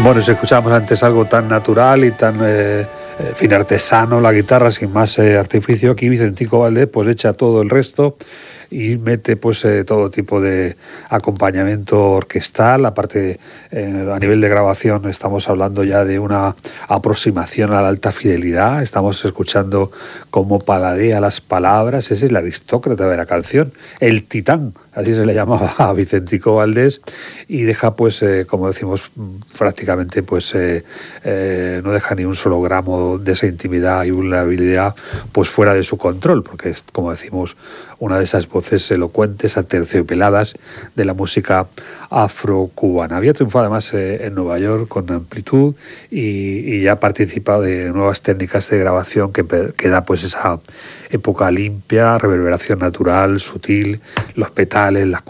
Bueno, si escuchábamos antes algo tan natural y tan fin artesano, la guitarra sin más artificio, aquí Vicentico Valdés pues echa todo el resto y mete pues todo tipo de acompañamiento orquestal. Aparte, a nivel de grabación estamos hablando ya de una aproximación a la alta fidelidad. Estamos escuchando cómo paladea las palabras. Ese es el aristócrata de la canción, el titán, así se le llamaba a Vicentico Valdés, y deja pues como decimos prácticamente pues no deja ni un solo gramo de esa intimidad y vulnerabilidad pues fuera de su control, porque es, como decimos, una de esas voces elocuentes, aterciopeladas de la música afrocubana. Había triunfado además en Nueva York con amplitud y ya ha participado de nuevas técnicas de grabación que da pues esa época limpia, reverberación natural, sutil, los petales, las